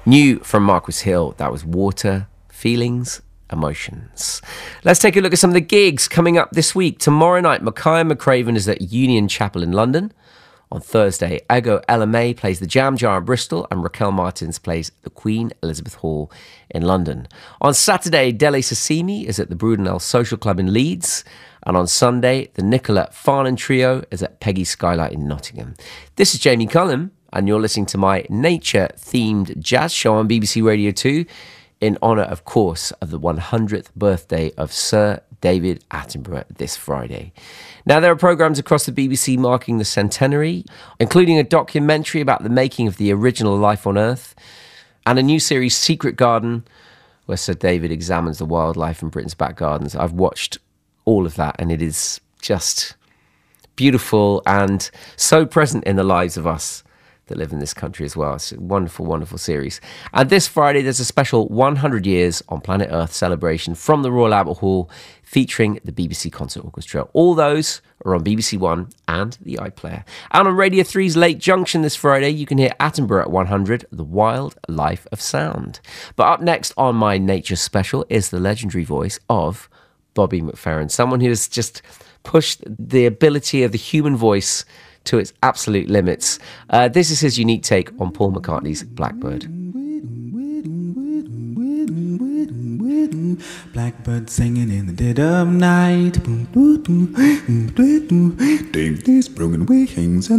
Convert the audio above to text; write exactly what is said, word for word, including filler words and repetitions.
New from Marquis Hill, that was Water, Feelings, Emotions. Let's take a look at some of the gigs coming up this week. Tomorrow night, Makaya McCraven is at Union Chapel in London. On Thursday, Ego L M A plays the Jam Jar in Bristol, and Raquel Martins plays the Queen Elizabeth Hall in London. On Saturday, Dele Sasimi is at the Brudenell Social Club in Leeds. And on Sunday, the Nicola Farnan Trio is at Peggy Skylight in Nottingham. This is Jamie Cullum, and you're listening to my nature-themed jazz show on B B C Radio two in honour, of course, of the one hundredth birthday of Sir David Attenborough this Friday. Now, there are programmes across the B B C marking the centenary, including a documentary about the making of the original Life on Earth, and a new series, Secret Garden, where Sir David examines the wildlife in Britain's back gardens. I've watched all of that, and it is just beautiful and so present in the lives of us that live in this country as well. It's a wonderful, wonderful series. And this Friday, there's a special one hundred years on Planet Earth celebration from the Royal Albert Hall featuring the B B C Concert Orchestra. All those are on B B C One and the iPlayer. And on Radio three's Late Junction this Friday, you can hear Attenborough at one hundred, The Wild Life of Sound. But up next on my Nature Special is the legendary voice of Bobby McFerrin, someone who has just pushed the ability of the human voice to its absolute limits. Uh, this is his unique take on Paul McCartney's Blackbird. Blackbird singing in the dead of night. Take these broken wings